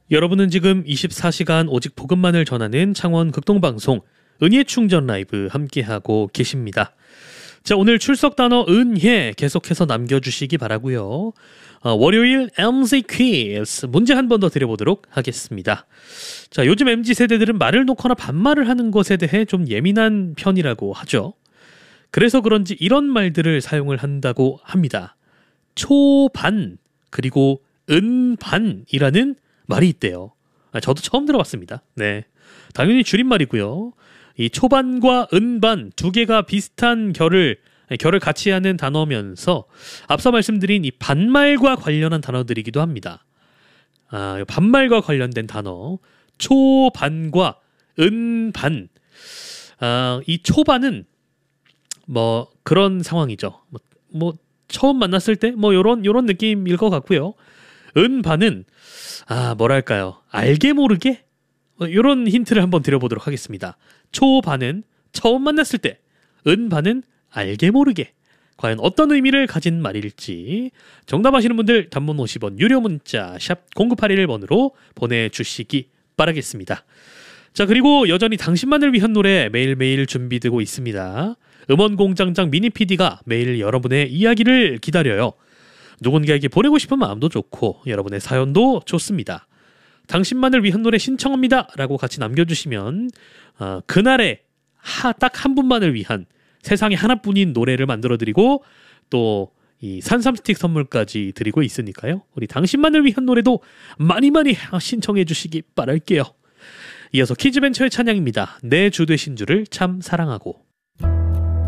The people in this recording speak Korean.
여러분은 지금 24시간 오직 복음만을 전하는 창원 극동방송 은혜 충전 라이브 함께하고 계십니다. 자, 오늘 출석 단어 은혜 계속해서 남겨주시기 바라고요. 월요일 MC 퀴즈 문제 한 번 더 드려보도록 하겠습니다. 자, 요즘 MZ세대들은 말을 놓거나 반말을 하는 것에 대해 좀 예민한 편이라고 하죠. 그래서 그런지 이런 말들을 사용을 한다고 합니다. 초반 그리고 은반이라는 말이 있대요. 저도 처음 들어봤습니다. 네, 당연히 줄임말이고요. 이 초반과 은반 두 개가 비슷한 결을 같이 하는 단어면서 앞서 말씀드린 이 반말과 관련한 단어들이기도 합니다. 반말과 관련된 단어 초반과 은반. 이 초반은 뭐 그런 상황이죠. 뭐 처음 만났을 때 뭐 요런 느낌일 것 같고요. 은반은 뭐랄까요, 알게 모르게 요런 힌트를 한번 드려보도록 하겠습니다. 초반은 처음 만났을 때, 은반은 알게 모르게. 과연 어떤 의미를 가진 말일지 정답 아시는 분들 단문 50원 유료 문자 샵 0981번으로 보내주시기 바라겠습니다. 자, 그리고 여전히 당신만을 위한 노래 매일매일 준비되고 있습니다. 음원공장장 미니 PD가 매일 여러분의 이야기를 기다려요. 누군가에게 보내고 싶은 마음도 좋고 여러분의 사연도 좋습니다. 당신만을 위한 노래 신청합니다 라고 같이 남겨주시면 그날에 딱 한 분만을 위한 세상에 하나뿐인 노래를 만들어드리고 또 이 산삼 스틱 선물까지 드리고 있으니까요. 우리 당신만을 위한 노래도 많이 신청해 주시기 바랄게요. 이어서 키즈벤처의 찬양입니다. 내 주 되신 주를 참 사랑하고.